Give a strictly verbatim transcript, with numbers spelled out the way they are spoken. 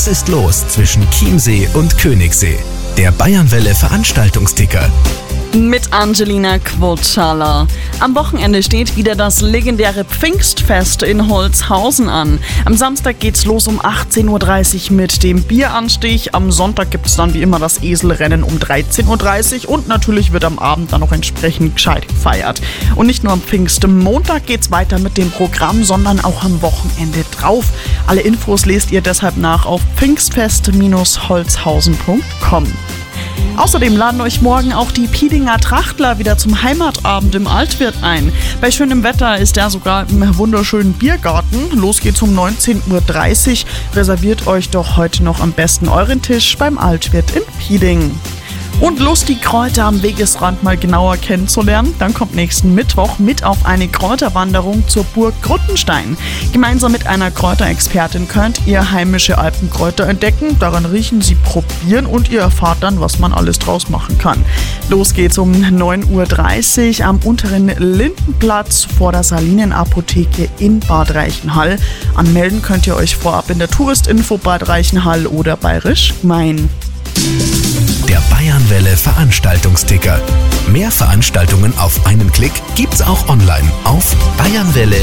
Was ist los zwischen Chiemsee und Königssee? Der Bayernwelle Veranstaltungsticker. Mit Angelina Quotschala. Am Wochenende steht wieder das legendäre Pfingstfest in Holzhausen an. Am Samstag geht's los um achtzehn Uhr dreißig mit dem Bieranstich. Am Sonntag gibt's dann wie immer das Eselrennen um dreizehn Uhr dreißig und natürlich wird am Abend dann noch entsprechend gescheit gefeiert. Und nicht nur am Pfingstmontag geht's weiter mit dem Programm, sondern auch am Wochenende drauf. Alle Infos lest ihr deshalb nach auf pfingstfest Bindestrich holzhausen Punkt com. Außerdem laden euch morgen auch die Piedinger Trachtler wieder zum Heimatabend im Altwirt ein. Bei schönem Wetter ist er sogar im wunderschönen Biergarten. Los geht's um neunzehn Uhr dreißig. Reserviert euch doch heute noch am besten euren Tisch beim Altwirt in Pieding. Und Lust, die Kräuter am Wegesrand mal genauer kennenzulernen? Dann kommt nächsten Mittwoch mit auf eine Kräuterwanderung zur Burg Gruttenstein. Gemeinsam mit einer Kräuterexpertin könnt ihr heimische Alpenkräuter entdecken, daran riechen, sie probieren und ihr erfahrt dann, was man alles draus machen kann. Los geht's um neun Uhr dreißig am unteren Lindenplatz vor der Salinenapotheke in Bad Reichenhall. Anmelden könnt ihr euch vorab in der Touristinfo Bad Reichenhall oder Bayerisch Gmein. Der Bayernwelle Veranstaltungsticker. Mehr Veranstaltungen auf einen Klick gibt's auch online auf bayernwelle